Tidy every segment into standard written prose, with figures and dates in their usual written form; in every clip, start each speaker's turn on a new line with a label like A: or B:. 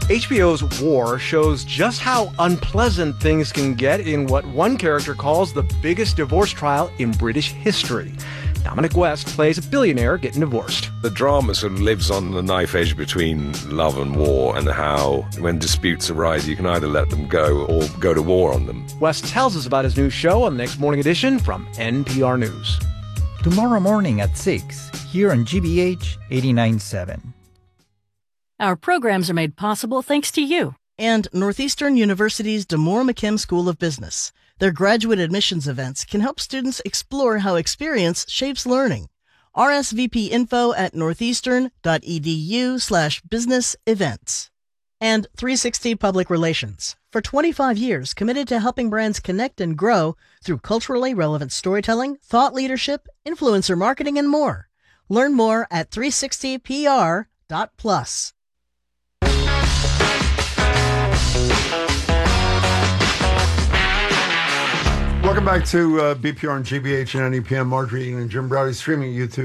A: HBO's War shows just how unpleasant things can get in what one character calls the biggest divorce trial in British history. Dominic West plays a billionaire getting divorced.
B: The drama sort of lives on the knife edge between love and war, and how when disputes arise, you can either let them go or go to war on them.
A: West tells us about his new show on the next morning edition from NPR News.
C: Tomorrow morning at 6, here on GBH 89.7.
D: Our programs are made possible thanks to you.
E: And Northeastern University's DeMoore McKim School of Business. Their graduate admissions events can help students explore how experience shapes learning. RSVP info at northeastern.edu/business events. And 360 Public Relations. For 25 years, committed to helping brands connect and grow through culturally relevant storytelling, thought leadership, influencer marketing, and more. Learn more at 360pr.plus.
F: Welcome back to BPR and GBH and NEPM. Margery Eaton and Jim Browdy, streaming at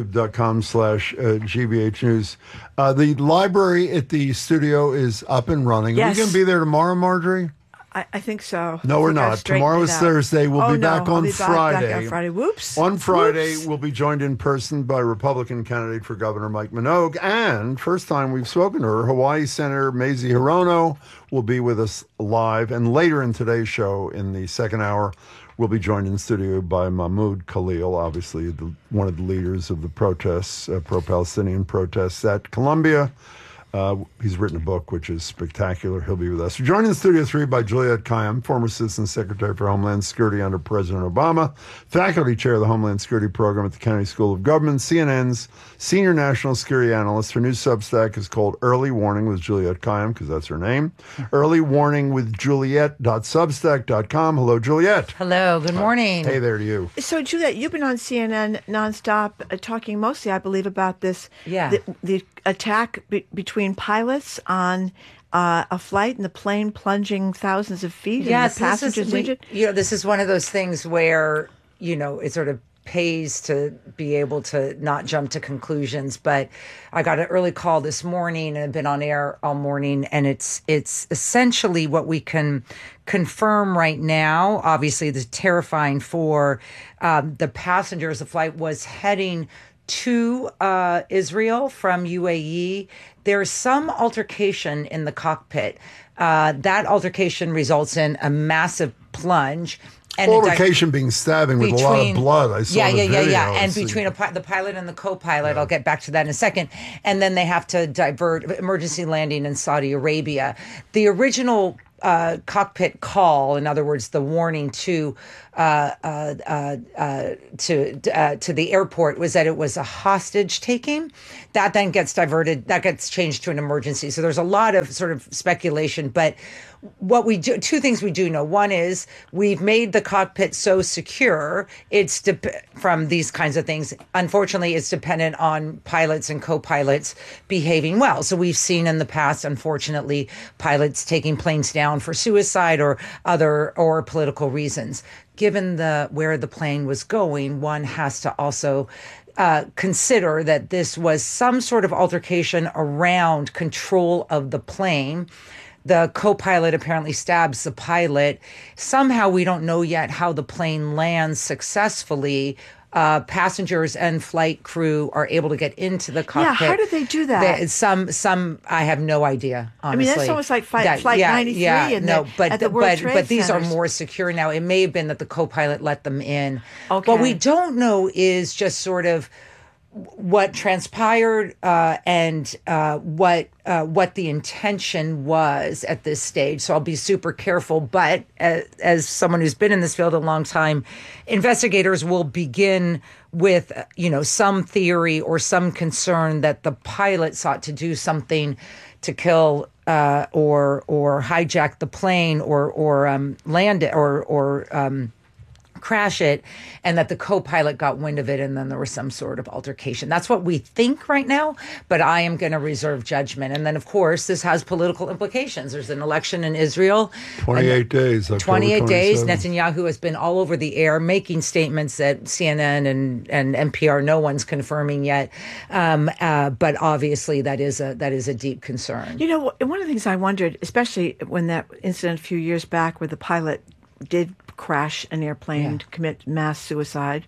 F: youtube.com/GBH News. The library at the studio is up and running.
G: Yes.
F: Are we going to be there tomorrow, Marjorie?
G: I think so.
F: No, we're not. Tomorrow is Thursday. We'll be back on Friday.
G: Back on Friday. Whoops.
F: On Friday,
G: Whoops.
F: we'll be joined in person by Republican candidate for governor Mike Minogue. And first time we've spoken to her, Hawaii Senator Mazie Hirono will be with us live. And later in today's show, in the second hour, we'll be joined in studio by Mahmoud Khalil, obviously one of the leaders of the protests, pro-Palestinian protests at Columbia. He's written a book, which is spectacular. He'll be with us. We're joined in Studio 3 by Juliette Kayyem, former Assistant Secretary for Homeland Security under President Obama, faculty chair of the Homeland Security Program at the Kennedy School of Government, CNN's senior national security analyst. Her new Substack is called Early Warning with Juliette Kayyem, because that's her name. Early Warning with Juliette.substack.com. Hello, Juliette.
H: Hello, good morning.
F: Hey there to you.
G: So, Juliette, you've been on CNN nonstop talking mostly, I believe, about this.
H: Yeah.
G: The attack between pilots on a flight and the plane plunging thousands of feet and the passengers injured.
H: This is one of those things where, it sort of pays to be able to not jump to conclusions. But I got an early call this morning and I've been on air all morning. And it's essentially what we can confirm right now. Obviously, it's terrifying for the passengers. The flight was heading to Israel from UAE. There's some altercation in the cockpit. That altercation results in a massive plunge. And
F: altercation being stabbing with a lot of blood. I saw the video.
H: Yeah. And between the pilot and the co-pilot, I'll get back to that in a second. And then they have to divert emergency landing in Saudi Arabia. The original cockpit call, in other words, the warning to the airport was that it was a hostage taking. That then gets diverted. That gets changed to an emergency. So there's a lot of sort of speculation, but what we do, two things we do know. One is we've made the cockpit so secure. It's from these kinds of things. Unfortunately, it's dependent on pilots and co-pilots behaving well. So we've seen in the past, unfortunately, pilots taking planes down for suicide or political reasons. Given where the plane was going, one has to also consider that this was some sort of altercation around control of the plane. The co-pilot apparently stabs the pilot. Somehow we don't know yet how the plane lands successfully. Passengers and flight crew are able to get into the cockpit.
G: Yeah, how did they do that?
H: Some I have no idea, honestly.
G: I mean, that's almost like Flight 93 at the World Trade
H: but these
G: Centers.
H: are more secure now. It may have been that the co-pilot let them in.
G: Okay.
H: What we don't know is just sort of what transpired and what the intention was at this stage. So I'll be super careful. But as someone who's been in this field a long time, investigators will begin with some theory or some concern that the pilot sought to do something to kill or hijack the plane or land it or crash it, and that the co-pilot got wind of it, and then there was some sort of altercation. That's what we think right now, but I am going to reserve judgment. And then, of course, this has political implications. There's an election in Israel.
F: 28 days.
H: 28 days.
F: 27th.
H: Netanyahu has been all over the air making statements that CNN and NPR, no one's confirming yet. But obviously that is a deep concern.
G: You know, one of the things I wondered, especially when that incident a few years back where the pilot did crash an airplane to commit mass suicide.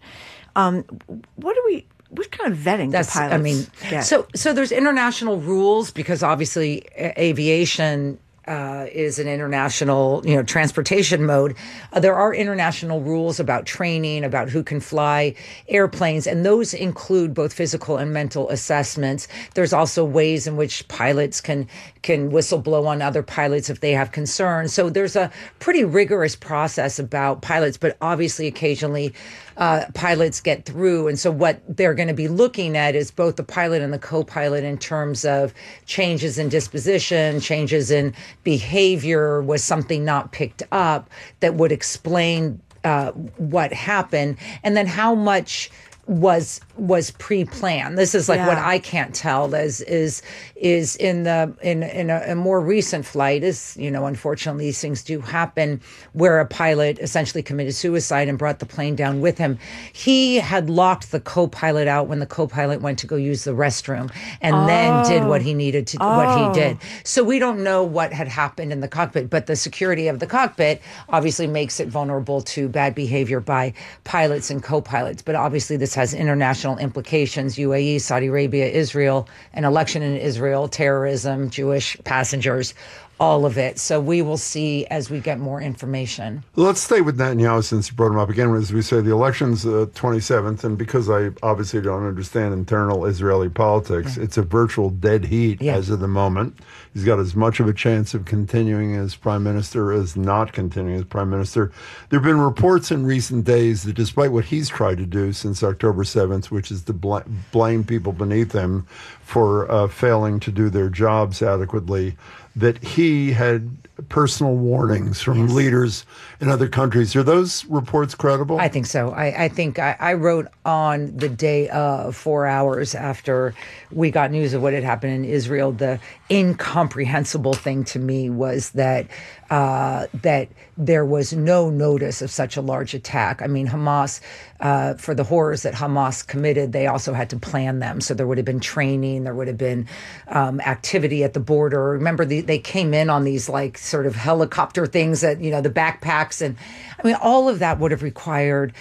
G: What kind of vetting do pilots get?
H: So there's international rules because obviously aviation is an international, transportation mode. There are international rules about training, about who can fly airplanes, and those include both physical and mental assessments. There's also ways in which pilots can whistleblow on other pilots if they have concerns. So there's a pretty rigorous process about pilots, but obviously occasionally pilots get through. And so what they're going to be looking at is both the pilot and the co-pilot in terms of changes in disposition, changes in behavior. Was something not picked up that would explain what happened, and then how much was pre-planned. This is like what I can't tell is in a more recent flight, is, unfortunately these things do happen, where a pilot essentially committed suicide and brought the plane down with him. He had locked the co-pilot out when the co-pilot went to go use the restroom, and then did what he needed to what he did. So we don't know what had happened in the cockpit, but the security of the cockpit obviously makes it vulnerable to bad behavior by pilots and co-pilots. But obviously this has international implications: UAE, Saudi Arabia, Israel, an election in Israel, terrorism, Jewish passengers, all of it. So we will see as we get more information.
F: Let's stay with Netanyahu since you brought him up again. As we say, the election's 27th, and because I obviously don't understand internal Israeli politics, it's a virtual dead heat as of the moment. He's got as much of a chance of continuing as prime minister as not continuing as prime minister. There have been reports in recent days that despite what he's tried to do since October 7th, which is to blame people beneath him for failing to do their jobs adequately, that he had personal warnings from leaders in other countries. Are those reports credible?
H: I think so. I think I wrote on the day of, 4 hours after we got news of what had happened in Israel, the incomprehensible thing to me was that that there was no notice of such a large attack. I mean, Hamas, for the horrors that Hamas committed, they also had to plan them. So there would have been training, there would have been activity at the border. Remember, they came in on these like sort of helicopter things that, the backpacks. And I mean, all of that would have required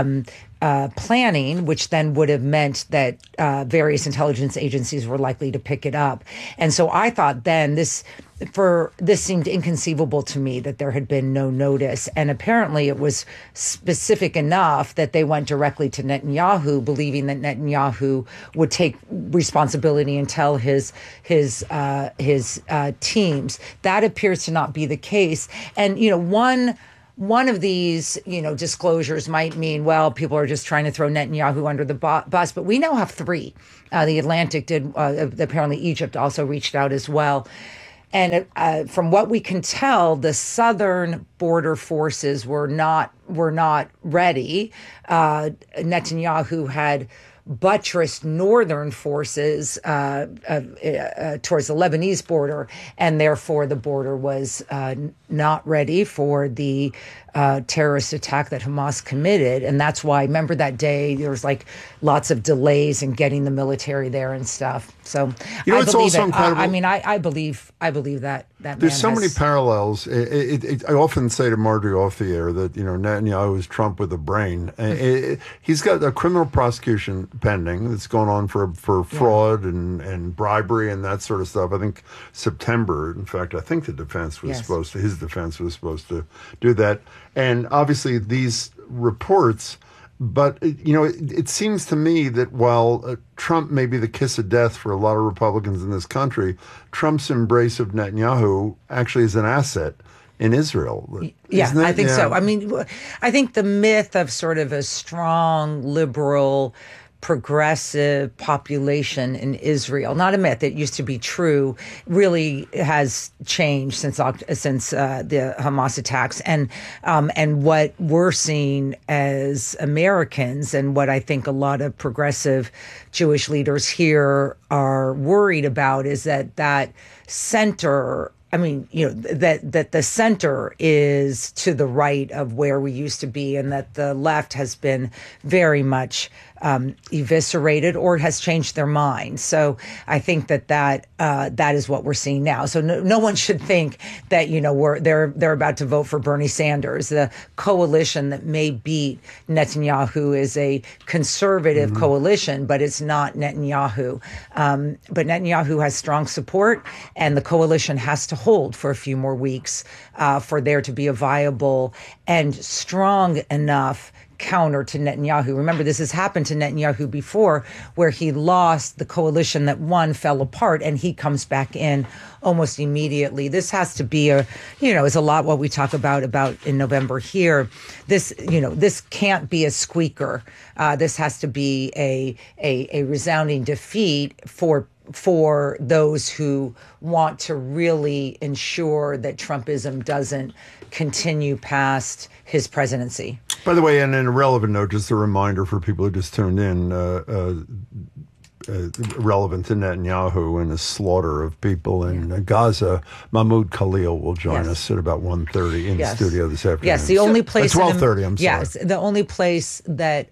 H: planning, which then would have meant that various intelligence agencies were likely to pick it up. And so I thought then this seemed inconceivable to me that there had been no notice. And apparently it was specific enough that they went directly to Netanyahu, believing that Netanyahu would take responsibility and tell his teams. That appears to not be the case. And, one of these, disclosures might mean, well, people are just trying to throw Netanyahu under the bus. But we now have 3. The Atlantic did. Apparently Egypt also reached out as well. And from what we can tell, the southern border forces were not ready. Netanyahu had buttressed northern forces towards the Lebanese border, and therefore the border was not ready for the terrorist attack that Hamas committed. And that's why, remember that day, there was like lots of delays in getting the military there and stuff. So I believe it. I mean, I believe that
F: there's so many parallels. I often say to Marjorie off the air that, Netanyahu is Trump with a brain. He's got a criminal prosecution pending that's going on for fraud and bribery and that sort of stuff. I think September, in fact, I think the defense was his defense was supposed to do that. And obviously these reports, but, it seems to me that while Trump may be the kiss of death for a lot of Republicans in this country, Trump's embrace of Netanyahu actually is an asset in Israel.
H: Yeah, I think so. I mean, I think the myth of sort of a strong liberal progressive population in Israel. Not a myth; it used to be true. Really has changed since the Hamas attacks, and what we're seeing as Americans, and what I think a lot of progressive Jewish leaders here are worried about, is that center. I mean, that the center is to the right of where we used to be, and that the left has been very much eviscerated or has changed their mind. So I think that is what we're seeing now. So no one should think that they're about to vote for Bernie Sanders. The coalition that may beat Netanyahu is a conservative coalition, but it's not Netanyahu. But Netanyahu has strong support, and the coalition has to hold for a few more weeks for there to be a viable and strong enough counter to Netanyahu. Remember, this has happened to Netanyahu before, where he lost, the coalition that won fell apart, and he comes back in almost immediately. This has to be is a lot what we talk about in November here. This can't be a squeaker. This has to be a resounding defeat for those who want to really ensure that Trumpism doesn't continue past his presidency.
F: By the way, and in a relevant note, just a reminder for people who just tuned in, relevant to Netanyahu and the slaughter of people in Gaza, Mahmoud Khalil will join us at about 1:30 in the studio this afternoon.
H: Yes, the only place...
F: 12:30, I'm sorry.
H: Yes, the only place that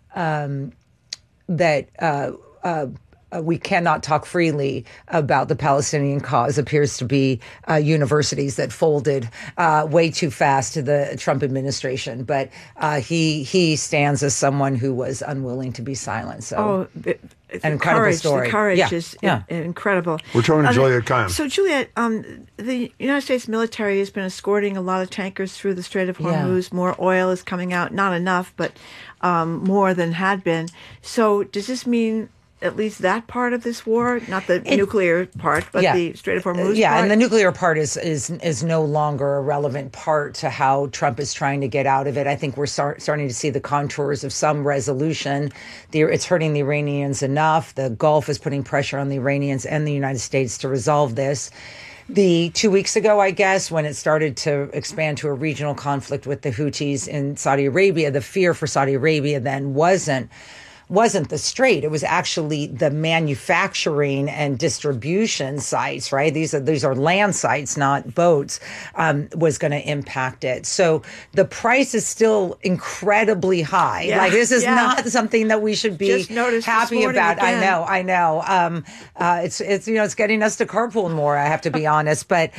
H: we cannot talk freely about the Palestinian cause appears to be universities that folded way too fast to the Trump administration. But he stands as someone who was unwilling to be silent. So, an incredible story.
G: The courage is incredible.
F: We're talking to Juliette Kayyem.
G: So, Juliette, the United States military has been escorting a lot of tankers through the Strait of Hormuz. More oil is coming out. Not enough, but more than had been. So, does this mean at least that part of this war, not the nuclear part, but the Strait of Hormuz part?
H: Yeah, and the nuclear part is no longer a relevant part to how Trump is trying to get out of it. I think we're starting to see the contours of some resolution. It's hurting the Iranians enough. The Gulf is putting pressure on the Iranians and the United States to resolve this. 2 weeks ago, I guess, when it started to expand to a regional conflict with the Houthis in Saudi Arabia, the fear for Saudi Arabia then wasn't the strait. It was actually the manufacturing and distribution sites, right? These are land sites, not boats, was going to impact it. So the price is still incredibly high.
G: Yeah,
H: like, this is not something that we should be happy about.
G: Again.
H: I know. It's getting us to carpool more, I have to be honest. But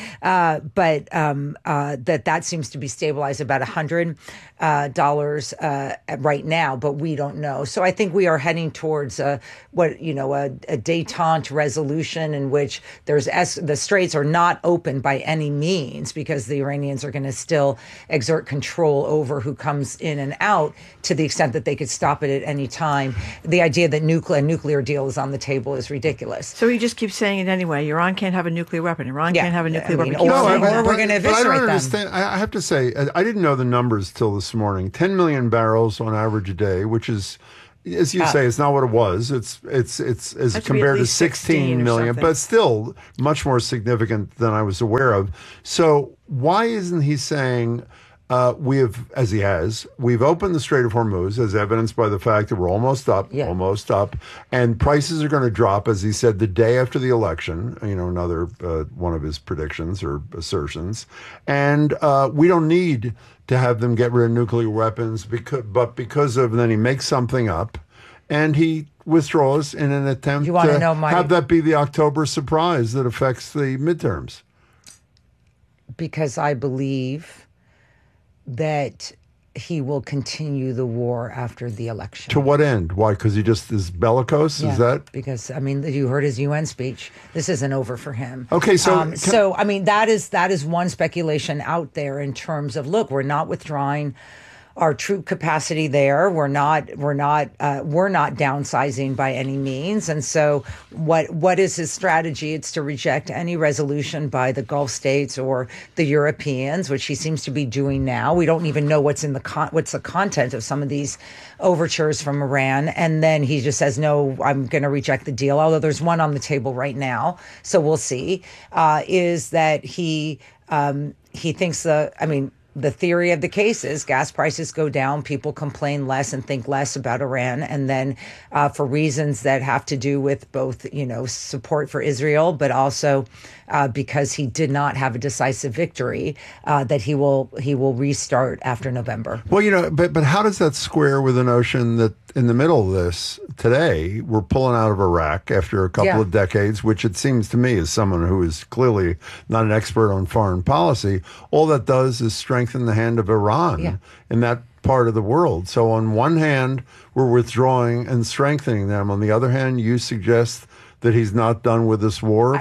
H: that seems to be stabilized about $100 right now, but we don't know. So I think we are heading towards a détente resolution in which the straits are not open by any means, because the Iranians are going to still exert control over who comes in and out to the extent that they could stop it at any time. The idea that nuclear deal is on the table is ridiculous.
G: So he just keeps saying it anyway. Iran can't have a nuclear weapon. Iran can't have a nuclear weapon.
H: Or we're going to eviscerate them.
F: I don't understand. I have to say, I didn't know the numbers till this morning. 10 million barrels on average a day, which is, as you say, it's not what it was. It's as compared to 16 million, but still much more significant than I was aware of. So why isn't he saying we've opened the Strait of Hormuz, as evidenced by the fact that we're almost up, and prices are going to drop, as he said, the day after the election, another one of his predictions or assertions. And we don't need to have them get rid of nuclear weapons, because of, then he makes something up and he withdraws in an attempt to have that be the October surprise that affects the midterms.
H: Because I believe that he will continue the war after the election.
F: To what end? Why? Because he just is bellicose?
H: Yeah,
F: is that?
H: Because, you heard his UN speech. This isn't over for him.
F: Okay, so...
H: that is one speculation out there in terms of, look, we're not withdrawing our troop capacity there. We're not downsizing by any means. And so what is his strategy? It's to reject any resolution by the Gulf states or the Europeans, which he seems to be doing now. We don't even know what's the content of some of these overtures from Iran. And then he just says, no, I'm going to reject the deal, although there's one on the table right now. So we'll see, is that he thinks the theory of the case is gas prices go down, people complain less and think less about Iran. And then for reasons that have to do with both, support for Israel, but also because he did not have a decisive victory, that he will restart after November.
F: Well, but how does that square with the notion that in the middle of this today, we're pulling out of Iraq after a couple of decades, which it seems to me, as someone who is clearly not an expert on foreign policy, all that does is strengthen the hand of Iran in that part of the world. So on one hand, we're withdrawing and strengthening them. On the other hand, you suggest that he's not done with this war?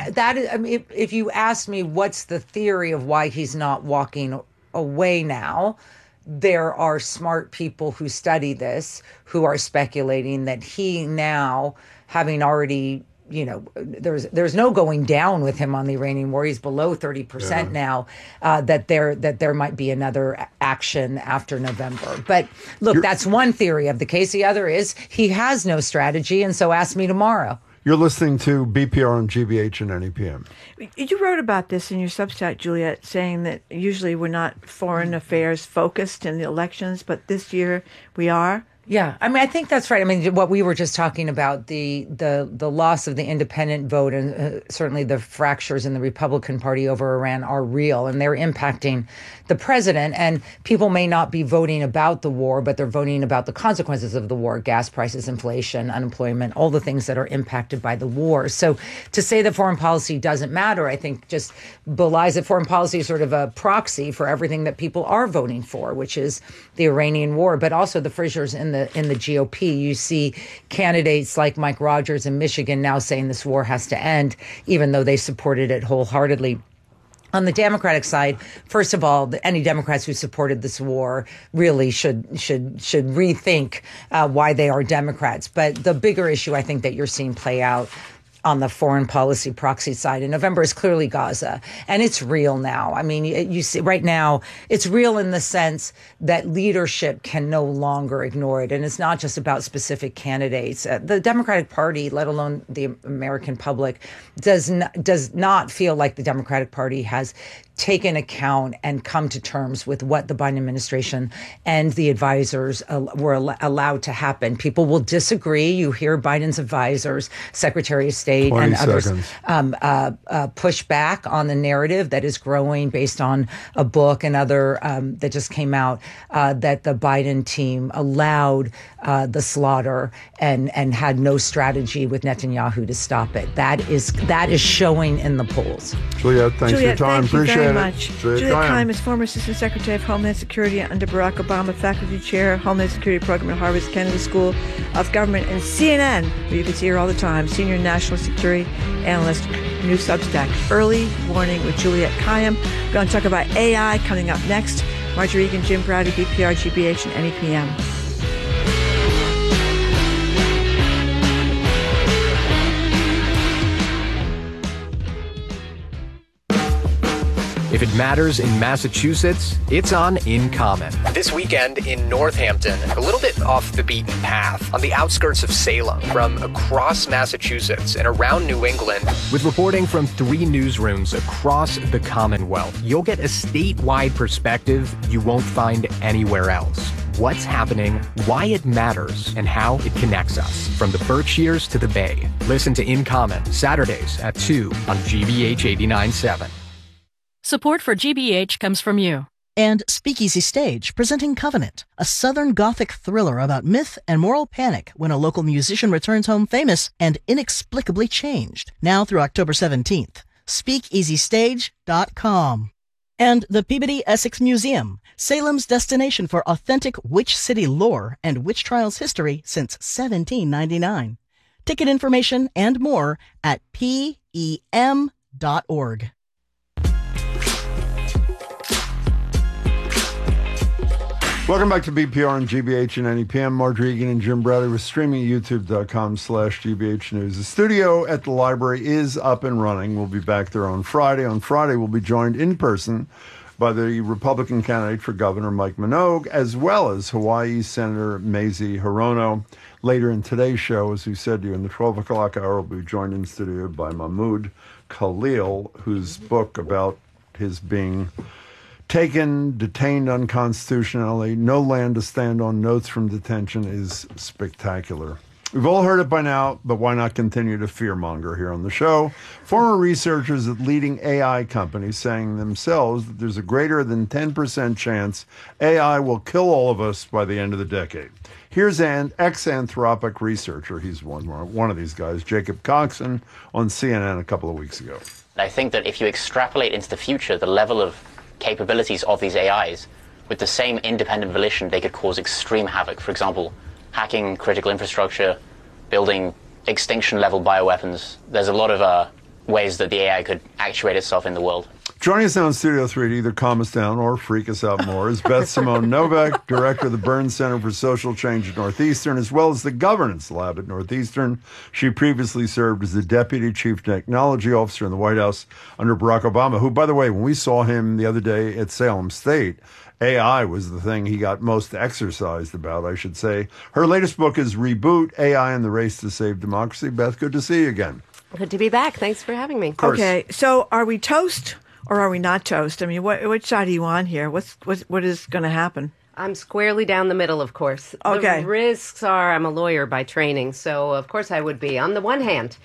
H: If you ask me what's the theory of why he's not walking away now, there are smart people who study this who are speculating that he now, having already, there's no going down with him on the Iranian war. He's below 30% now. That there might be another action after November. But look, that's one theory of the case. The other is he has no strategy, and so ask me tomorrow.
F: You're listening to BPR on GBH and NEPM.
G: You wrote about this in your Substack, Juliet, saying that usually we're not foreign affairs focused in the elections, but this year we are.
H: Yeah, I think that's right. What we were just talking about, the loss of the independent vote and certainly the fractures in the Republican Party over Iran are real, and they're impacting the president. And people may not be voting about the war, but they're voting about the consequences of the war: gas prices, inflation, unemployment, all the things that are impacted by the war. So to say that foreign policy doesn't matter, I think just belies that foreign policy is sort of a proxy for everything that people are voting for, which is the Iranian war, but also the fissures in the GOP. You see candidates like Mike Rogers in Michigan now saying this war has to end, even though they supported it wholeheartedly. On the Democratic side, first of all, any Democrats who supported this war really should rethink why they are Democrats. But the bigger issue I think that you're seeing play out on the foreign policy proxy side in November is clearly Gaza. And it's real now. You see right now, it's real in the sense that leadership can no longer ignore it. And it's not just about specific candidates. The Democratic Party, let alone the American public, does not feel like the Democratic Party has taken account and come to terms with what the Biden administration and the advisors were allowed to happen. People will disagree. You hear Biden's advisors, Secretary of State and others push back on the narrative that is growing based on a book and other that just came out that the Biden team allowed the slaughter and had no strategy with Netanyahu to stop it. That is showing in the polls.
F: Juliet, thanks for your time. Appreciate it.
G: Much. Juliet Kayyem is former Assistant Secretary of Homeland Security under Barack Obama, Faculty Chair, Homeland Security Program at Harvard's Kennedy School of Government, and CNN, where you can see her all the time, Senior National Security Analyst, new Substack, Early Warning with Juliet Kayyem. We're going to talk about AI coming up next. Marjorie Egan, Jim Browdy, BPR, GBH, and NEPM.
I: If it matters in Massachusetts, it's on In Common. This weekend in Northampton, a little bit off the beaten path, on the outskirts of Salem, from across Massachusetts and around New England. With reporting from 3 newsrooms across the Commonwealth, you'll get a statewide perspective you won't find anywhere else. What's happening, why it matters, and how it connects us, from the Berkshires to the Bay. Listen to In Common, Saturdays at 2 on GBH 89.7.
D: Support for GBH comes from you.
E: And Speakeasy Stage, presenting Covenant, a Southern Gothic thriller about myth and moral panic when a local musician returns home famous and inexplicably changed. Now through October 17th. SpeakeasyStage.com. And the Peabody Essex Museum, Salem's destination for authentic witch city lore and witch trials history since 1799. Ticket information and more at PEM.org.
F: Welcome back to BPR and GBH and NEPM. Margery Egan and Jim Bradley. We're streaming at youtube.com/GBH News. The studio at the library is up and running. We'll be back there on Friday. On Friday, we'll be joined in person by the Republican candidate for governor, Mike Minogue, as well as Hawaii Senator Mazie Hirono. Later in today's show, as we said to you, in the 12 o'clock hour, we'll be joined in studio by Mahmoud Khalil, whose book about his being detained unconstitutionally, no land to stand on, notes from detention is spectacular. We've all heard it by now, but why not continue to fearmonger here on the show? Former researchers at leading AI companies saying themselves that there's a greater than 10% chance AI will kill all of us by the end of the decade. Here's an ex-Anthropic researcher, he's one of these guys, Jacob Coxon, on CNN a couple of weeks ago.
J: I think that if you extrapolate into the future, the level of capabilities of these AIs, with the same independent volition, they could cause extreme havoc. For example, hacking critical infrastructure, building extinction-level bioweapons. There's a lot of ways that the AI could actuate itself in the world.
F: Joining us now in Studio 3 to either calm us down or freak us out more is Beth Simone Novak, director of the Burns Center for Social Change at Northeastern, as well as the Governance Lab at Northeastern. She previously served as the Deputy Chief Technology Officer in the White House under Barack Obama, who, by the way, when we saw him the other day at Salem State, AI was the thing he got most exercised about, I should say. Her latest book is Reboot, AI and the Race to Save Democracy. Beth, good to see you again.
K: Good to be back. Thanks for having me.
G: Okay, so are we toast or are we not toast? I mean, which side are you on here? What is going to happen?
K: I'm squarely down the middle, of course.
G: Okay.
K: The risks are, I'm a lawyer by training, so of course I would be. On the one hand,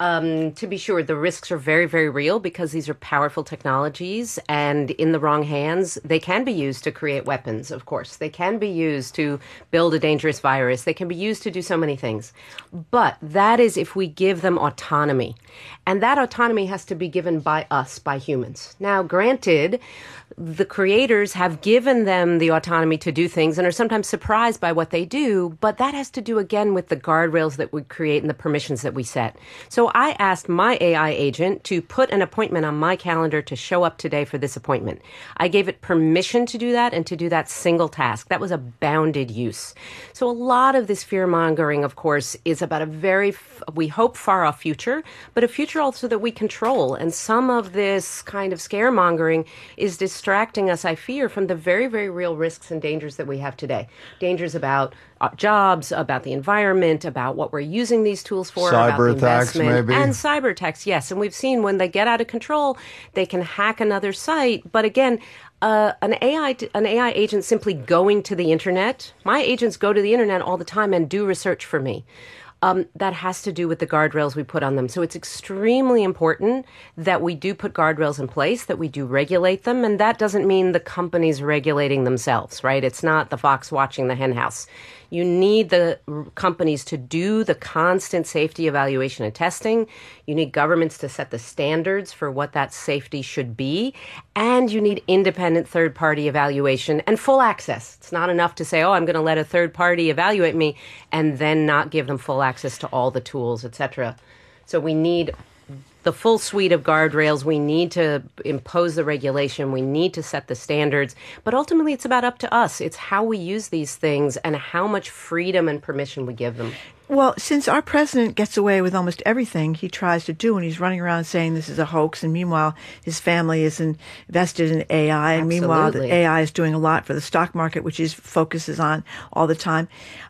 K: to be sure, the risks are very, very real because these are powerful technologies, and in the wrong hands, they can be used to create weapons, of course. They can be used to build a dangerous virus. They can be used to do so many things. But that is if we give them autonomy. And that autonomy has to be given by us, by humans. Now, granted, the creators have given them the autonomy to do things and are sometimes surprised by what they do, but that has to do, again, with the guardrails that we create and the permissions that we set. So I asked my AI agent to put an appointment on my calendar to show up today for this appointment. I gave it permission to do that and to do that single task. That was a bounded use. So a lot of this fear-mongering, of course, is about a very, we hope, far-off future, but a future also that we control. And some of this kind of scaremongering is distracting us, I fear, from the very, very real risks and dangers that we have today. Dangers about jobs, about the environment, about what we're using these tools for, about the investment, maybe. And cyber attacks, yes. And we've seen when they get out of control, they can hack another site. But again, an AI agent simply going to the internet, my agents go to the internet all the time and do research for me. That has to do with the guardrails we put on them. So it's extremely important that we do put guardrails in place, that we do regulate them. And that doesn't mean the companies regulating themselves, right? It's not the fox watching the hen house. You need the companies to do the constant safety evaluation and testing. You need governments to set the standards for what that safety should be. And you need independent third-party evaluation and full access. It's not enough to say, oh, I'm going to let a third party evaluate me and then not give them full access to all the tools, etc. So we need the full suite of guardrails. We need to impose the regulation. We need to set the standards. But ultimately, it's about up to us. It's how we use these things and how much freedom and permission we give them.
G: Well, since our president gets away with almost everything he tries to do, and he's running around saying this is a hoax, and meanwhile his family is invested in AI, and meanwhile the AI is doing a lot for the stock market, which he focuses on all the time.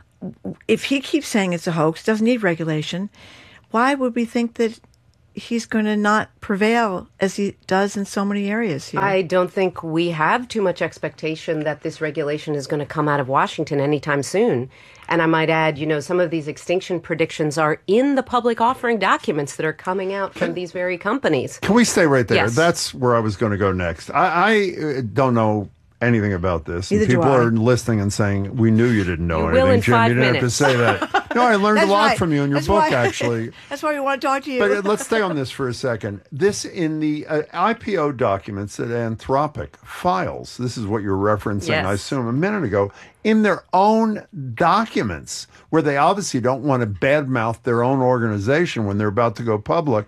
G: If he keeps saying it's a hoax, doesn't need regulation, why would we think that he's going to not prevail as he does in so many areas here?
K: I don't think we have too much expectation that this regulation is going to come out of Washington anytime soon. And I might add, some of these extinction predictions are in the public offering documents that are coming out from these very companies.
F: Can we stay right there?
K: Yes.
F: That's where I was going to go next. I don't know anything about this.
G: Neither
F: People
G: do I.
F: are listening and saying, we knew you didn't know anything, Jim. You didn't have to say that. No, I learned a lot from you in your book, actually.
G: That's why we want to talk to you.
F: But let's stay on this for a second. This, in the IPO documents that Anthropic files, this is what you're referencing,
K: yes.
F: I assume, a minute ago, in their own documents, where they obviously don't want to badmouth their own organization when they're about to go public.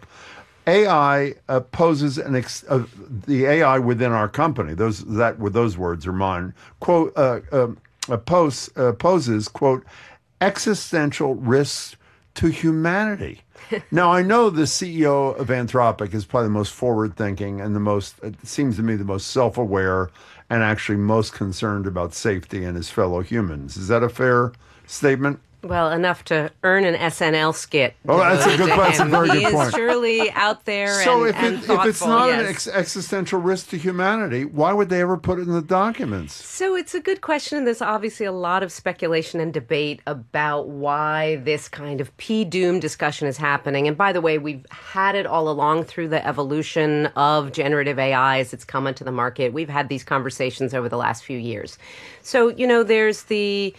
F: AI poses the AI within our company. Those words are mine. Quote poses, quote, existential risks to humanity. Now, I know the CEO of Anthropic is probably the most forward-thinking and it seems to me, the most self-aware and actually most concerned about safety and his fellow humans. Is that a fair statement?
K: Well, enough to earn an SNL skit.
F: Oh, that's a very good point.
K: He is surely out there
F: so
K: and thoughtful.
F: If it's not
K: yes.
F: an existential risk to humanity, why would they ever put it in the documents?
K: So it's a good question. There's obviously a lot of speculation and debate about why this kind of P-doom discussion is happening. And by the way, we've had it all along through the evolution of generative AI as it's come into the market. We've had these conversations over the last few years. So, there's the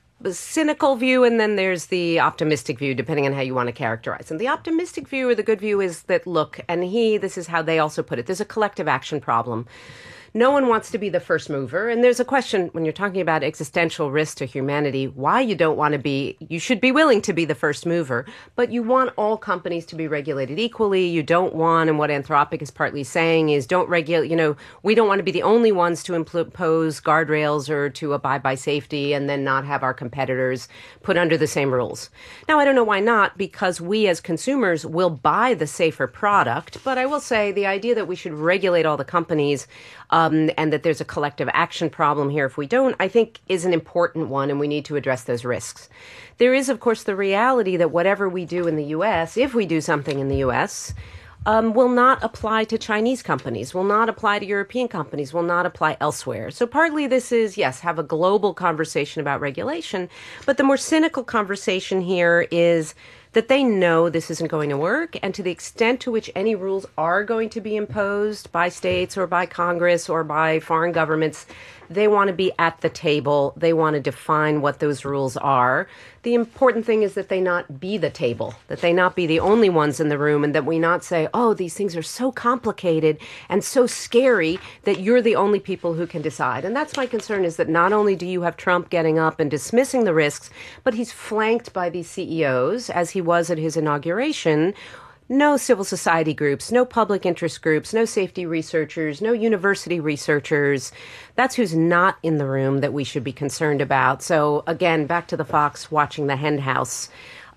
K: cynical view, and then there's the optimistic view, depending on how you want to characterize. And the optimistic view or the good view is that, look, and this is how they also put it, there's a collective action problem. No one wants to be the first mover. And there's a question when you're talking about existential risk to humanity, why you don't want to be, you should be willing to be the first mover, but you want all companies to be regulated equally. You don't want, and what Anthropic is partly saying is don't regulate, we don't want to be the only ones to impose guardrails or to abide by safety and then not have our competitors put under the same rules. Now, I don't know why not, because we as consumers will buy the safer product. But I will say the idea that we should regulate all the companies and that there's a collective action problem here if we don't, I think is an important one, and we need to address those risks. There is, of course, the reality that whatever we do in the U.S., if we do something in the U.S., will not apply to Chinese companies, will not apply to European companies, will not apply elsewhere. So partly this is, yes, have a global conversation about regulation, but the more cynical conversation here is that they know this isn't going to work, and to the extent to which any rules are going to be imposed by states or by Congress or by foreign governments, they want to be at the table. They want to define what those rules are. The important thing is that they not be the table, that they not be the only ones in the room, and that we not say, oh, these things are so complicated and so scary that you're the only people who can decide. And that's my concern, is that not only do you have Trump getting up and dismissing the risks, but he's flanked by these CEOs, as he was at his inauguration. No civil society groups, no public interest groups, no safety researchers, no university researchers. That's who's not in the room that we should be concerned about. So again, back to the fox watching the hen house.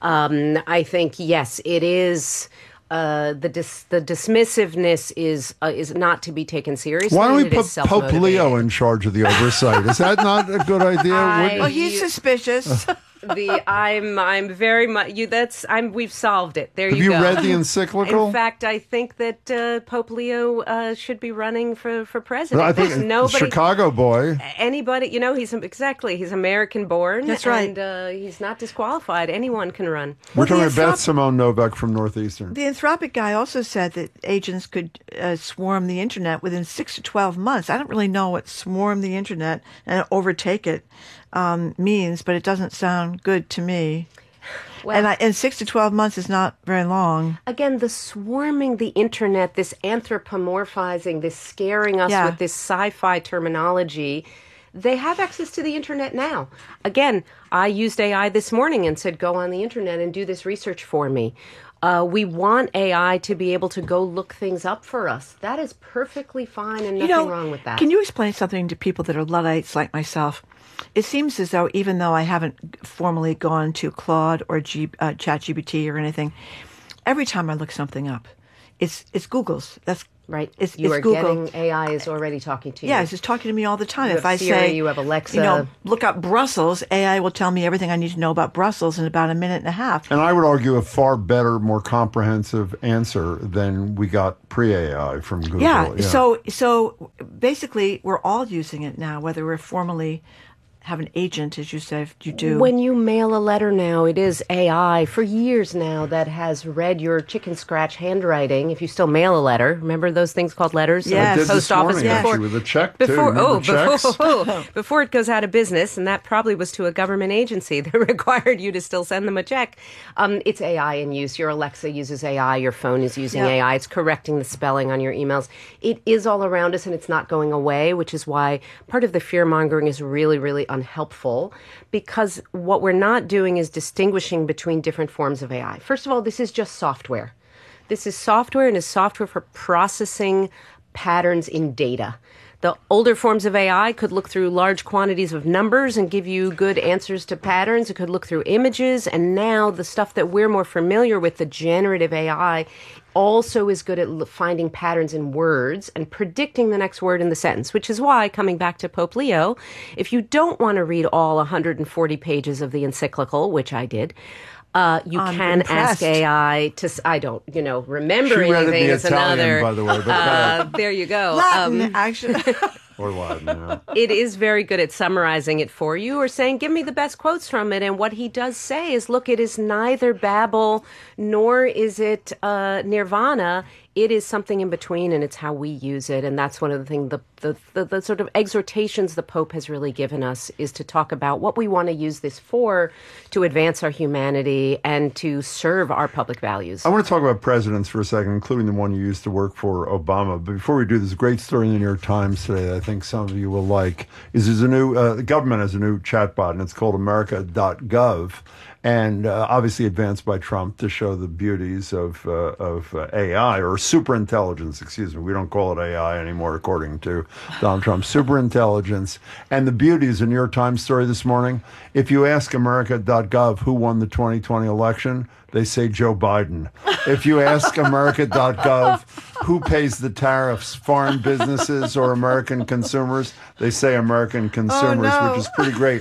K: I think, yes, it is. The dismissiveness is not to be taken seriously.
F: Why don't we put Pope Leo in charge of the oversight? Is that not a good idea?
G: Well, he's suspicious.
K: I'm very much we've solved it. There you go.
F: Have you read the encyclical?
K: In fact, I think that Pope Leo should be running for president.
F: I think nobody, Chicago boy.
K: Anybody, he's American born.
G: That's right.
K: And he's not disqualified. Anyone can run.
F: We're talking about Beth Simone Novak from Northeastern.
G: The Anthropic guy also said that agents could swarm the internet within 6 to 12 months. I don't really know what swarm the internet and overtake it means, but it doesn't sound good to me. Well, and 6 to 12 months is not very long.
K: Again, the swarming the internet, this anthropomorphizing, this scaring us with this sci-fi terminology, they have access to the internet now. Again, I used AI this morning and said, go on the internet and do this research for me. We want AI to be able to go look things up for us. That is perfectly fine and nothing wrong with that.
G: Can you explain something to people that are Luddites like myself? It seems as though, even though I haven't formally gone to Claude or ChatGPT or anything, every time I look something up, it's Google's. That's
K: right.
G: It's
K: Google.
G: Getting
K: AI is already talking to you.
G: Yeah, it's just talking to me all the time.
K: You
G: if
K: have
G: I
K: Siri,
G: say,
K: you have Alexa,
G: look up Brussels, AI will tell me everything I need to know about Brussels in about a minute and a half.
F: And I would argue a far better, more comprehensive answer than we got pre-AI from Google.
G: Yeah. So basically, we're all using it now, whether we're formally have an agent, as you say, you do.
K: When you mail a letter now, it is AI for years now that has read your chicken scratch handwriting. If you still mail a letter, remember those things called letters?
G: Yes.
F: I did
K: post
F: this
K: office
F: morning,
K: before,
F: actually, with a check
K: before it goes out of business, and that probably was to a government agency that required you to still send them a check. It's AI in use. Your Alexa uses AI. Your phone is using AI. It's correcting the spelling on your emails. It is all around us, and it's not going away, which is why part of the fear-mongering is really, really unhelpful, because what we're not doing is distinguishing between different forms of AI. First of all, this is just software. This is software, and is software for processing patterns in data. The older forms of AI could look through large quantities of numbers and give you good answers to patterns. It could look through images. And now the stuff that we're more familiar with, the generative AI, also is good at finding patterns in words and predicting the next word in the sentence, which is why, coming back to Pope Leo, if you don't want to read all 140 pages of the encyclical, which I did, you can ask AI to. I don't, remember anything. Is another.
F: By the way, but
K: there you go.
G: Latin, actually.
F: Or Latin. Yeah.
K: It is very good at summarizing it for you, or saying, "Give me the best quotes from it." And what he does say is, "Look, it is neither Babel nor is it Nirvana. It is something in between, and it's how we use it." And that's one of the things, the sort of exhortations the Pope has really given us, is to talk about what we want to use this for, to advance our humanity and to serve our public values.
F: I want to talk about presidents for a second, including the one you used to work for, Obama. But before we do, there's a great story in the New York Times today that I think some of you will like. There's a new, the government has a new chatbot, and it's called America.gov. And obviously advanced by Trump to show the beauties of AI, or superintelligence, excuse me. We don't call it AI anymore, according to Donald Trump. Superintelligence. And the beauty is a New York Times story this morning. If you ask America.gov who won the 2020 election, they say Joe Biden. If you ask America.gov who pays the tariffs, foreign businesses or American consumers, they say American consumers, which is pretty great.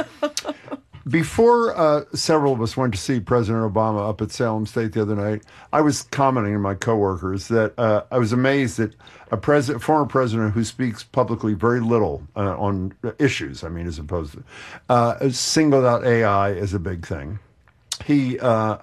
F: Before several of us went to see President Obama up at Salem State the other night, I was commenting to my coworkers that I was amazed that a former president who speaks publicly very little on issues, as opposed to, singled out AI as a big thing. He,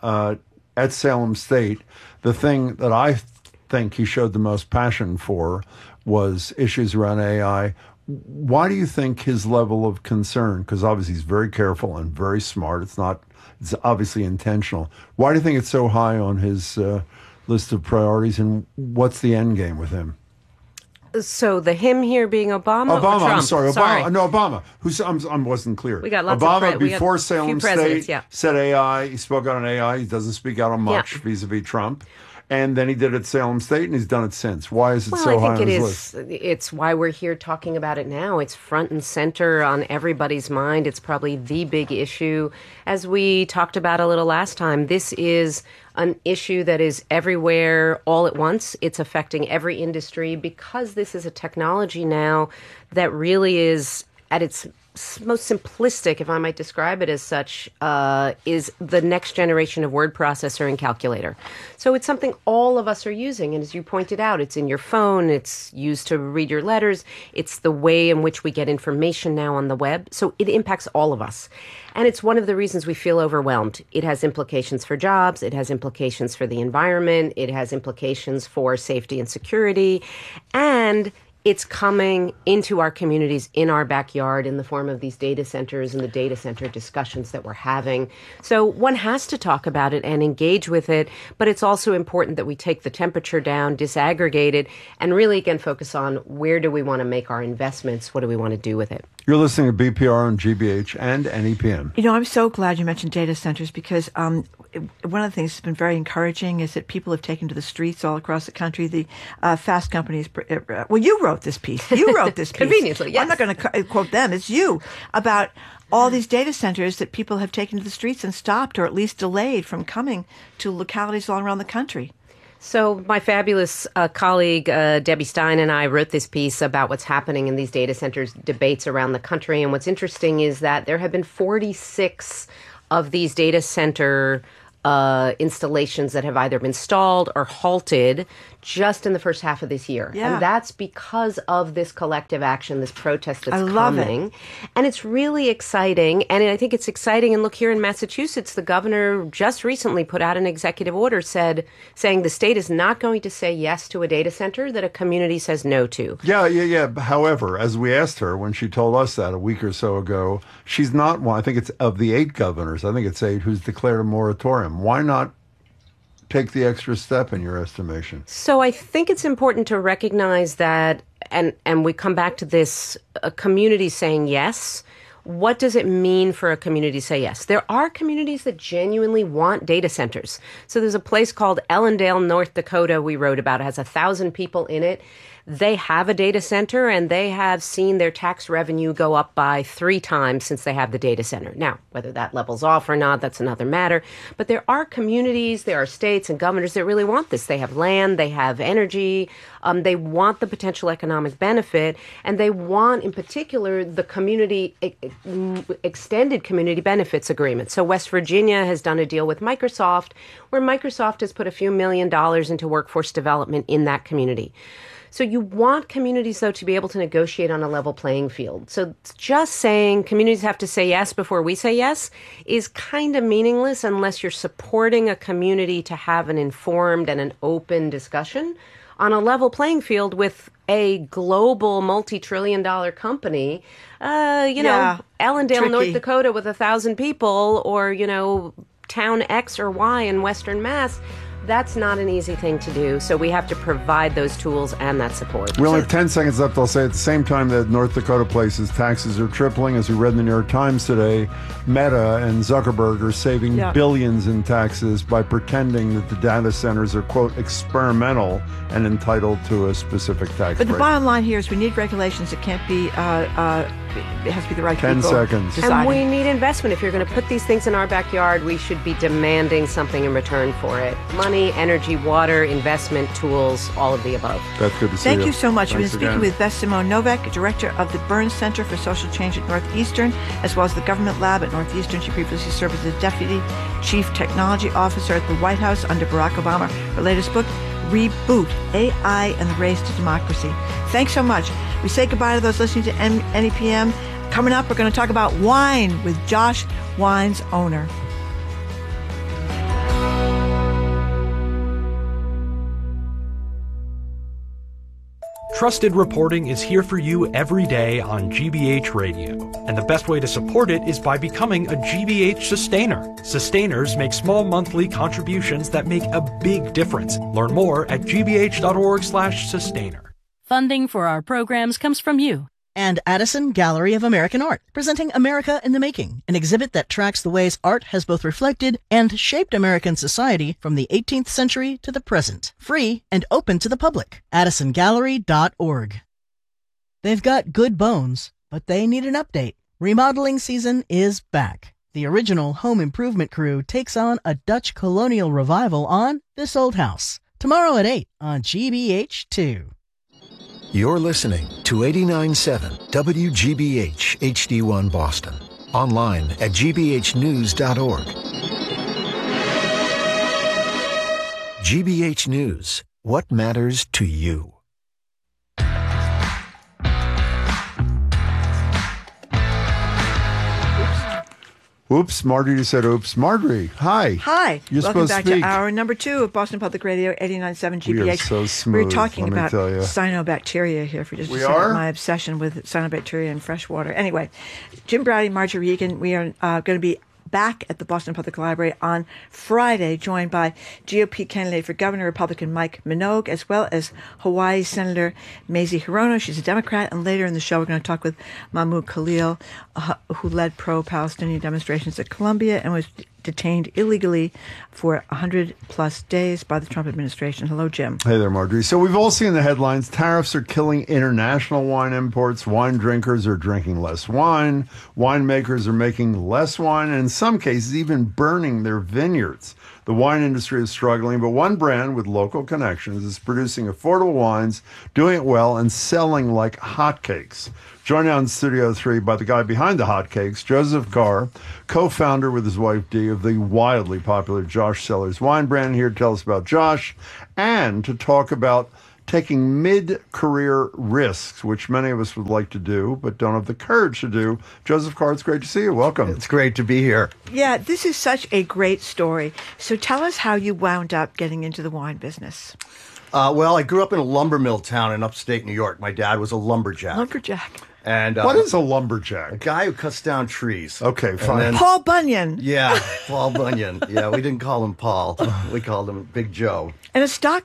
F: at Salem State, the thing that I think he showed the most passion for was issues around AI. Why do you think his level of concern, because obviously he's very careful and very smart, it's obviously intentional. Why do you think it's so high on his list of priorities, and what's the end game with him?
K: So the him here being Obama or Trump?
F: I'm sorry, Obama. No, Obama. I wasn't clear.
K: We got lots
F: Obama,
K: of
F: before Salem State, said AI. He spoke out on AI. He doesn't speak out on much vis-a-vis Trump. And then he did it at Salem State, and he's done it since. Why is it so high on his list?
K: It's why we're here talking about it now. It's front and center on everybody's mind. It's probably the big issue. As we talked about a little last time, this is an issue that is everywhere all at once. It's affecting every industry because this is a technology now that really is at its most simplistic, if I might describe it as such, is the next generation of word processor and calculator. So it's something all of us are using. And as you pointed out, it's in your phone. It's used to read your letters. It's the way in which we get information now on the web. So it impacts all of us. And it's one of the reasons we feel overwhelmed. It has implications for jobs. It has implications for the environment. It has implications for safety and security. And it's coming into our communities in our backyard in the form of these data centers and the data center discussions that we're having. So one has to talk about it and engage with it, but it's also important that we take the temperature down, disaggregate it, and really, again, focus on where do we want to make our investments? What do we want to do with it?
F: You're listening to BPR on GBH and NEPM.
G: I'm so glad you mentioned data centers because one of the things that's been very encouraging is that people have taken to the streets all across the country. The fast companies, you wrote this piece. You wrote this piece.
K: Conveniently, yes.
G: I'm not going to quote them. It's you about all these data centers that people have taken to the streets and stopped or at least delayed from coming to localities all around the country.
K: So my fabulous colleague, Debbie Stein, and I wrote this piece about what's happening in these data centers debates around the country. And what's interesting is that there have been 46 of these data center installations that have either been stalled or halted just in the first half of this year.
G: Yeah.
K: And that's because of this collective action, this protest that's
G: I love
K: coming.
G: It.
K: And it's really exciting. And I think it's exciting. And look, here in Massachusetts, the governor just recently put out an executive order saying the state is not going to say yes to a data center that a community says no to.
F: Yeah. However, as we asked her when she told us that a week or so ago, she's not one. I think it's of the 8 governors, I think it's 8 who's declared a moratorium. Why not take the extra step in your estimation?
K: So I think it's important to recognize that, and we come back to this, a community saying yes. What does it mean for a community to say yes? There are communities that genuinely want data centers. So there's a place called Ellendale, North Dakota, we wrote about. It has 1,000 people in it. They have a data center, and they have seen their tax revenue go up by 3 times since they have the data center. Now, whether that levels off or not, that's another matter. But there are communities, there are states and governors that really want this. They have land, they have energy, they want the potential economic benefit, and they want, in particular, the community extended community benefits agreement. So West Virginia has done a deal with Microsoft, where Microsoft has put a few $1 million into workforce development in that community. So you want communities, though, to be able to negotiate on a level playing field. So just saying communities have to say yes before we say yes is kind of meaningless unless you're supporting a community to have an informed and an open discussion on a level playing field with a global multi-trillion-dollar company, know, Allendale, North Dakota with 1,000 people, or, town X or Y in Western Mass. That's not an easy thing to do, so we have to provide those tools and that support.
F: We only have 10 seconds left. I'll say at the same time that North Dakota places taxes are tripling, as we read in the New York Times today, Meta and Zuckerberg are saving billions in taxes by pretending that the data centers are, quote, experimental and entitled to a specific tax
G: But
F: break.
G: the bottom line here is we need regulations. It can't be, it has to be the right
F: 10
G: people.
F: seconds.
G: Deciding.
K: And we need investment. If you're going to put these things in our backyard, we should be demanding something in return for it. Money, energy, water, investment, tools, all of the above.
F: That's good to see you.
G: Thank you so much. We've been
F: Thanks
G: speaking
F: again.
G: with Beth Simone Novak, director of the Burns Center for Social Change at Northeastern, as well as the Government Lab at Northeastern. She previously served as the Deputy Chief Technology Officer at the White House under Barack Obama. Her latest book, Reboot, AI and the Race to Democracy. Thanks so much. We say goodbye to those listening to NEPM. Coming up, we're going to talk about wine with Josh, Wine's owner.
A: Trusted reporting is here for you every day on GBH Radio. And the best way to support it is by becoming a GBH sustainer. Sustainers make small monthly contributions that make a big difference. Learn more at gbh.org/sustainer.
D: Funding for our programs comes from you.
E: And Addison Gallery of American Art, presenting America in the Making, an exhibit that tracks the ways art has both reflected and shaped American society from the 18th century to the present. Free and open to the public. AddisonGallery.org. They've got good bones, but they need an update. Remodeling season is back. The original home improvement crew takes on a Dutch colonial revival on This Old House. Tomorrow at 8 on GBH2.
L: You're listening to 89.7 WGBH HD1 Boston. Online at gbhnews.org. GBH News. What matters to you?
F: Oops, Marjorie just said oops. Marjorie, hi.
G: Hi.
F: You're
G: Welcome
F: supposed
G: back
F: to speak.
G: to hour number 2 of Boston Public Radio 89.7 GBH.
F: We are so smooth,
G: We're talking
F: let me
G: about
F: tell you.
G: cyanobacteria here for just a
F: We
G: second.
F: are?
G: My obsession with cyanobacteria in fresh water. Anyway, Jim Braude, Marjorie Regan, we are going to be back at the Boston Public Library on Friday, joined by GOP candidate for governor, Republican Mike Minogue, as well as Hawaii Senator Mazie Hirono. She's a Democrat. And later in the show, we're going to talk with Mahmoud Khalil, who led pro-Palestinian demonstrations at Columbia and was detained illegally for 100-plus days by the Trump administration. Hello, Jim.
F: Hey there, Marjorie. So we've all seen the headlines. Tariffs are killing international wine imports. Wine drinkers are drinking less wine. Winemakers are making less wine, and in some cases, even burning their vineyards. The wine industry is struggling, but one brand with local connections is producing affordable wines, doing it well, and selling like hotcakes. Joined now in Studio 3 by the guy behind the hotcakes, Joseph Carr, co-founder with his wife Dee of the wildly popular Josh Cellars wine brand, here to tell us about Josh and to talk about taking mid-career risks, which many of us would like to do but don't have the courage to do. Joseph Carr, it's great to see you. Welcome.
M: It's great to be here.
G: Yeah, this is such a great story. So tell us how you wound up getting into the wine business.
M: Well, I grew up in a lumber mill town in upstate New York. My dad was a lumberjack.
G: Lumberjack.
M: And
F: what is a lumberjack?
M: A guy who cuts down trees.
F: Okay, fine.
M: Then,
G: Paul Bunyan.
M: Yeah, Paul Bunyan. Yeah, we didn't call him Paul. We called him Big Joe.
G: And a stock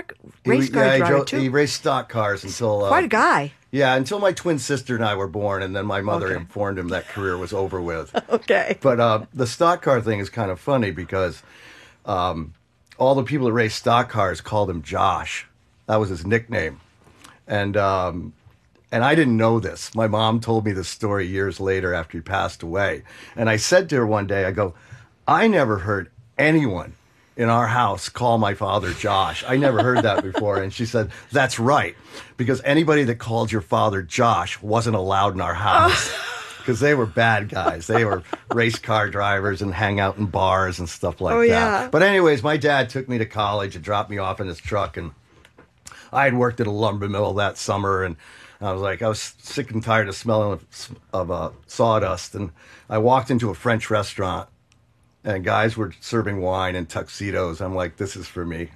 G: race car driver, too.
M: He raced stock cars until...
G: Quite a guy.
M: Yeah, until my twin sister and I were born, and then my mother informed him that career was over with.
G: Okay.
M: But the stock car thing is kind of funny because all the people that race stock cars called him Josh. That was his nickname. And I didn't know this. My mom told me this story years later after he passed away. And I said to her one day, I go, I never heard anyone in our house call my father Josh. I never heard that before. And she said, that's right. Because anybody that called your father Josh wasn't allowed in our house. Because they were bad guys. They were race car drivers and hang out in bars and stuff like that.
G: Yeah.
M: But anyways, my dad took me to college and dropped me off in his truck. And I had worked at a lumber mill that summer. And I was sick and tired of smelling of sawdust. And I walked into a French restaurant. And guys were serving wine in tuxedos. I'm like, this is for me.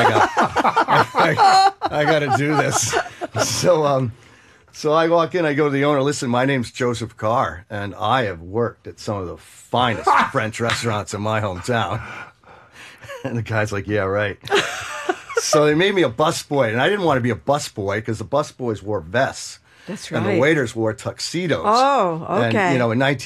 M: I got to do this. So I walk in, I go to the owner, listen, my name's Joseph Carr, and I have worked at some of the finest French restaurants in my hometown. And the guy's like, yeah, right. So they made me a busboy, and I didn't want to be a busboy because the busboys wore vests.
G: That's right.
M: And the waiters wore tuxedos.
G: Oh, okay.
M: And, in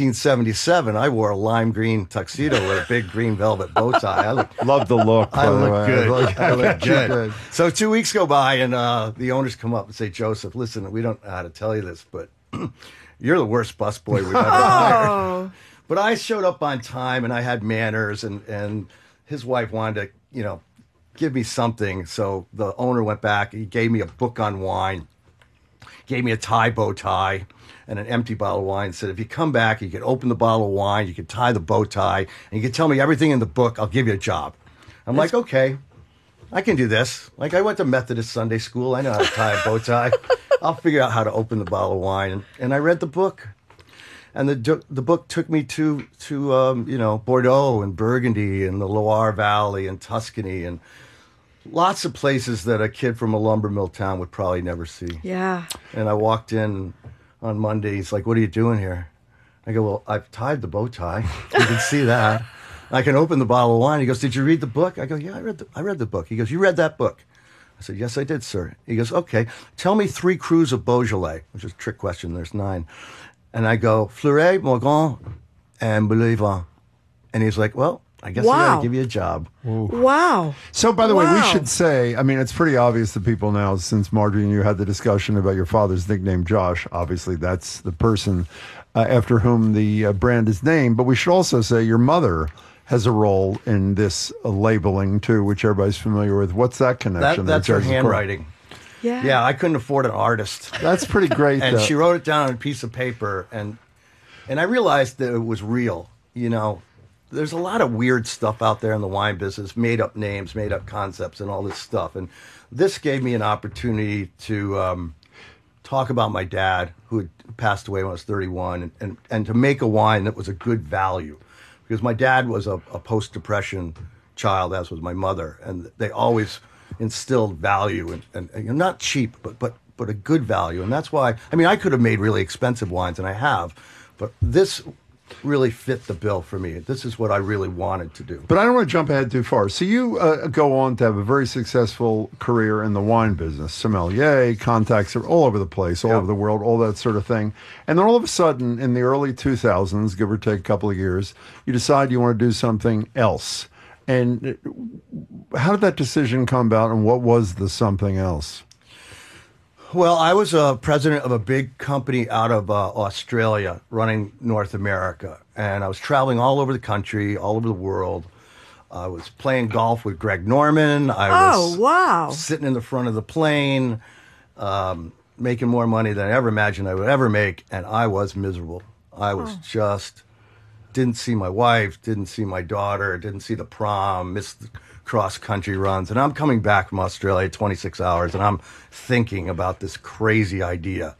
M: 1977, I wore a lime green tuxedo with a big green velvet bow tie.
F: Love the look.
M: I look good. I look
F: good.
M: good. So 2 weeks go by, and the owners come up and say, Joseph, listen, we don't know how to tell you this, but you're the worst busboy we've ever hired. But I showed up on time, and I had manners, and his wife wanted to, give me something. So the owner went back. He gave me a book on wine. Gave me a tie bow tie and an empty bottle of wine. Said, if you come back, you can open the bottle of wine, you can tie the bow tie, and you can tell me everything in the book. I'll give you a job. I'm like, okay, I can do this. Like, I went to Methodist Sunday school. I know how to tie a bow tie. I'll figure out how to open the bottle of wine. And I read the book. And the book took me to Bordeaux and Burgundy and the Loire Valley and Tuscany and lots of places that a kid from a lumber mill town would probably never see.
G: Yeah.
M: And I walked in on Monday. He's like, what are you doing here? I go, well, I've tied the bow tie. You can see that. I can open the bottle of wine. He goes, did you read the book? I go, yeah, I read the book. He goes, you read that book? I said, yes, I did, sir. He goes, okay, tell me 3 crus of Beaujolais, which is a trick question. There's 9. And I go, Fleuret, Morgon, and Boulevarde. And he's like, well, I guess I got to give you a job.
F: Ooh.
G: Wow.
F: So, by the way, we should say, I mean, it's pretty obvious to people now, since Marjorie and you had the discussion about your father's nickname, Josh. Obviously, that's the person after whom the brand is named. But we should also say your mother has a role in this labeling, too, which everybody's familiar with. What's that connection?
M: That's her handwriting.
G: Yeah.
M: Yeah, I couldn't afford an artist.
F: That's pretty great.
M: And she wrote it down on a piece of paper, and I realized that it was real, There's a lot of weird stuff out there in the wine business, made up names, made up concepts, and all this stuff. And this gave me an opportunity to talk about my dad, who had passed away when I was 31, and to make a wine that was a good value. Because my dad was a post-Depression child, as was my mother, and they always instilled value, and not cheap, but a good value. And that's why, I could have made really expensive wines, and I have, but this really fit the bill for me. This is what I really wanted to do.
F: But I don't want to jump ahead too far. So you go on to have a very successful career in the wine business, sommelier, contacts all over the place, all over the world, all that sort of thing. And then all of a sudden, in the early 2000s, give or take a couple of years, you decide you want to do something else. And how did that decision come about, and what was the something else?
M: Well, I was a president of a big company out of Australia running North America, and I was traveling all over the country, all over the world. I was playing golf with Greg Norman. I was sitting in the front of the plane, making more money than I ever imagined I would ever make, and I was miserable. I was just didn't see my wife, didn't see my daughter, didn't see the prom, missed the cross-country runs. And I'm coming back from Australia 26 hours, and I'm thinking about this crazy idea.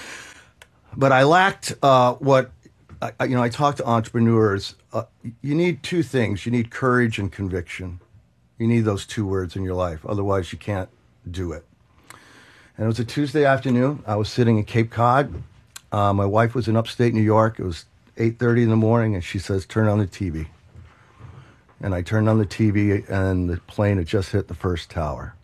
M: But I lacked I talk to entrepreneurs. You need 2 things. You need courage and conviction. You need those 2 words in your life. Otherwise, you can't do it. And it was a Tuesday afternoon. I was sitting in Cape Cod. My wife was in upstate New York. It was 8:30 in the morning, and she says, turn on the TV. And I turned on the TV, and the plane had just hit the first tower.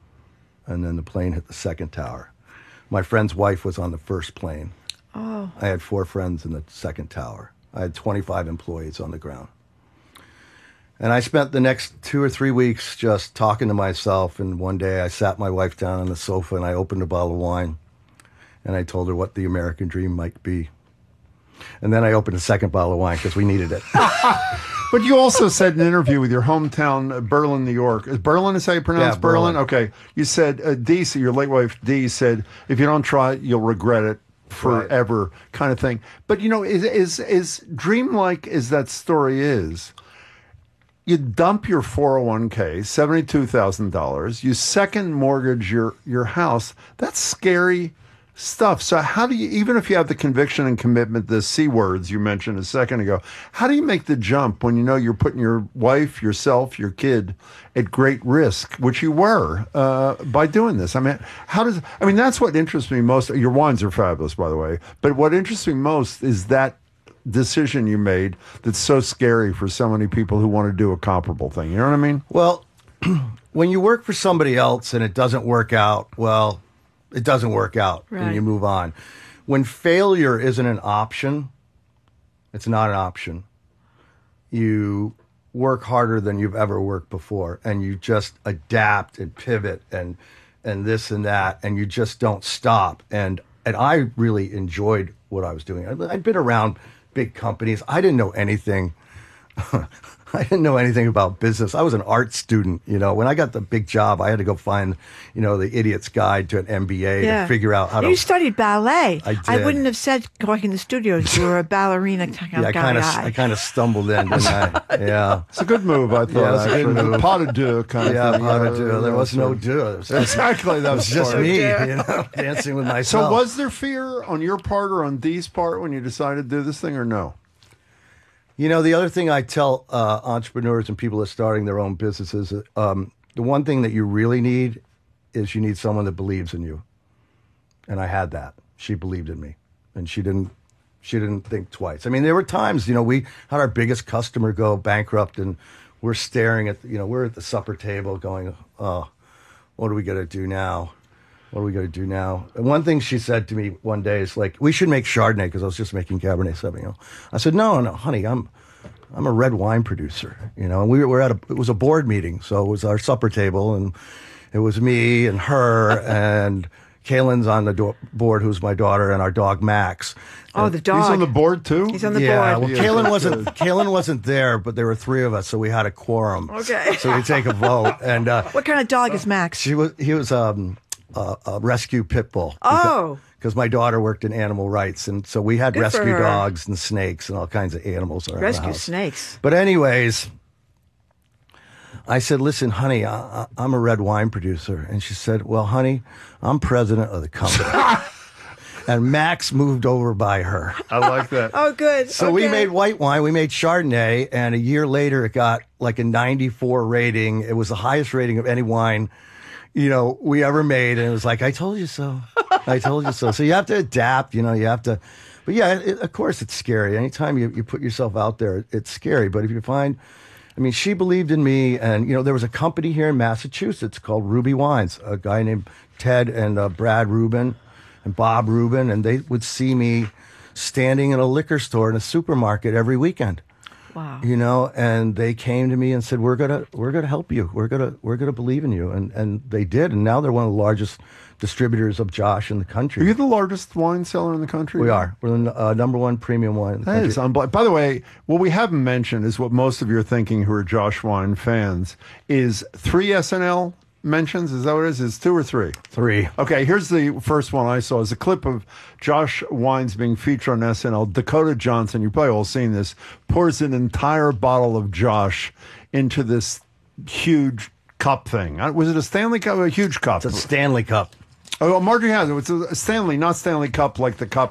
M: And then the plane hit the second tower. My friend's wife was on the first plane.
G: Oh.
M: I had 4 friends in the second tower. I had 25 employees on the ground. And I spent the next 2 or 3 weeks just talking to myself. And one day I sat my wife down on the sofa and I opened a bottle of wine. And I told her what the American dream might be. And then I opened a second bottle of wine because we needed it.
F: But you also said in an interview with your hometown, Berlin, New York. Is Berlin is how you pronounce Berlin? Okay. You said, Dee, your late wife, Dee, said, if you don't try it, you'll regret it forever, kind of thing. But, you know, is dreamlike as that story is, you dump your 401k, $72,000, you second mortgage your house. That's scary stuff. So how do you, even if you have the conviction and commitment, the C words you mentioned a second ago, how do you make the jump when you know you're putting your wife, yourself, your kid at great risk, which you were by doing this? I mean, that's what interests me most. Your wines are fabulous, by the way. But what interests me most is that decision you made that's so scary for so many people who want to do a comparable thing. You know what I mean?
M: Well, when you work for somebody else and it doesn't work out, well, it doesn't work out, and you move on. When failure isn't an option, it's not an option. You work harder than you've ever worked before, and you just adapt and pivot and this and that, and you just don't stop. And I really enjoyed what I was doing. I'd been around big companies. I didn't know anything. I didn't know anything about business. I was an art student. You know, when I got the big job, I had to go find, the idiot's guide to an MBA to figure out how to.
G: You studied ballet.
M: I did.
G: I wouldn't have said going in the studios you were a ballerina kind of guy.
M: I kind of stumbled in, didn't I? Yeah.
F: It's a good move, I thought.
M: Yeah, it's a good move.
F: Pas de deux kind of thing.
M: Yeah, pas de deux. There was no deux.
F: Exactly. That was
M: just me, dancing with myself.
F: So was there fear on your part or on Dee's part when you decided to do this thing or no?
M: The other thing I tell entrepreneurs and people that are starting their own businesses, the one thing that you really need is you need someone that believes in you. And I had that. She believed in me, and she didn't think twice. I mean, there were times, we had our biggest customer go bankrupt, and we're staring at, we're at the supper table going, oh, what are we going to do now? What are we going to do now? And one thing she said to me one day is like, we should make Chardonnay, because I was just making Cabernet Sauvignon. I said, no, honey, I'm a red wine producer, and we were it was a board meeting. So it was our supper table, and it was me and her and Kaylin's on the board, who's my daughter, and our dog Max.
G: Oh, the dog.
F: He's on the board too?
G: He's on the
M: board.
G: Well,
M: Kaylin wasn't there, but there were three of us, so we had a quorum.
G: Okay.
M: So we take a vote. And
G: what kind of dog is Max?
M: He was a rescue pit bull.
G: Oh.
M: Because my daughter worked in animal rights, and so we had rescue dogs and snakes and all kinds of animals around the house.
G: Rescue snakes.
M: But anyways, I said, listen, honey, I'm a red wine producer. And she said, well, honey, I'm president of the company. And Max moved over by her.
F: I like that.
G: Oh, good.
M: So we made white wine. We made Chardonnay. And a year later, it got like a 94 rating. It was the highest rating of any wine we ever made. And it was like, I told you so. I told you so. So you have to adapt, you have to. But yeah, of course it's scary. Anytime you put yourself out there, it's scary. But if you find, she believed in me. And, there was a company here in Massachusetts called Ruby Wines, a guy named Ted and Brad Rubin and Bob Rubin. And they would see me standing in a liquor store in a supermarket every weekend.
G: Wow.
M: And they came to me and said, we're gonna help you. We're gonna believe in you. And they did. And now they're one of the largest distributors of Josh in the country.
F: Are you the largest wine seller in the country?
M: We are. We're the number one premium wine in the country.
F: That is unbelievable. By the way, what we haven't mentioned is what most of you are thinking who are Josh Wine fans is 3 SNL mentions. Is that what it is? Is 2 or 3?
M: 3.
F: Okay, here's the first one I saw. Is a clip of Josh Wines being featured on SNL. Dakota Johnson, you've probably all seen this, pours an entire bottle of Josh into this huge cup thing. Was it a Stanley Cup or a huge cup?
M: It's a Stanley Cup.
F: Oh, Marjorie has it. It's a Stanley, not Stanley Cup like the cup